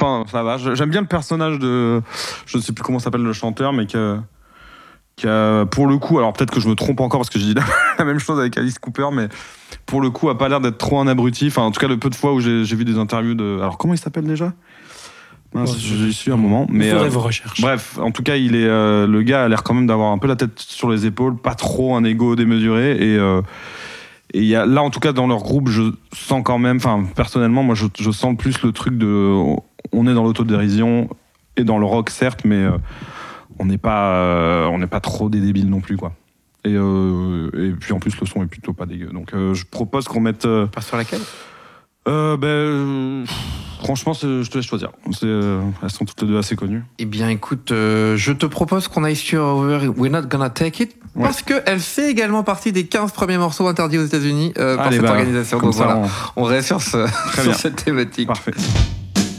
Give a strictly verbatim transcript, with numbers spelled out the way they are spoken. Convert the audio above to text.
enfin, ça va. J'aime bien le personnage de, je ne sais plus comment s'appelle le chanteur, mais que, qui a, pour le coup, alors peut-être que je me trompe encore parce que j'ai dit la même chose avec Alice Cooper, mais pour le coup, a pas l'air d'être trop un abruti. Enfin, en tout cas, le peu de fois où j'ai, j'ai vu des interviews de, alors comment il s'appelle déjà? Mince, j'y suis un moment, mais vous ferez euh, vos recherches. Bref, en tout cas, il est, euh, le gars a l'air quand même d'avoir un peu la tête sur les épaules, pas trop un ego démesuré, et euh, et y a, là, en tout cas, dans leur groupe, je sens quand même, enfin, personnellement, moi, je, je sens plus le truc de, on est dans l'autodérision et dans le rock, certes, mais euh, on n'est pas, euh, on n'est pas trop des débiles non plus, quoi. Et, euh, et puis en plus, le son est plutôt pas dégueu. Donc, euh, je propose qu'on mette. Euh, Pas sur laquelle euh, ben, euh, franchement, c'est, je te laisse choisir. C'est, euh, elles sont toutes les deux assez connues. Eh bien, écoute, euh, je te propose qu'on aille sur We're Not Gonna Take It, Ouais. parce qu'elle fait également partie des quinze premiers morceaux interdits aux États-Unis euh, par Allez, cette bah, organisation. comme Donc ça, voilà, on- on reste sur, ce, Très sur bien. cette thématique. Parfait.